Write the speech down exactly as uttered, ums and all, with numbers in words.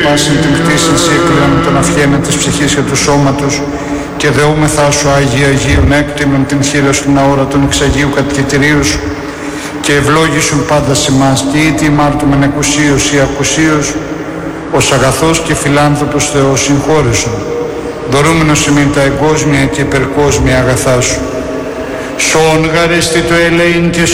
πάσιν την κτήσιν σύ εκλείων των αυχαίνα της ψυχής και του σώματος και δεούμεθά σου Άγιε Αγίων έκτιμον την χείρα σου την αόρατον εξ Αγίου κατοικητηρίου σου και ευλόγησουν πάντα σε μας και ήτι ημάρτουμεν εκουσίως ή ακουσίως ως αγαθός και φιλάνθρωπος Θεός συγχώρησον δωρούμενος ημίν τα εγκόσμια και υπερκόσμια αγαθά σου. Σον γαρέστη το ελέην και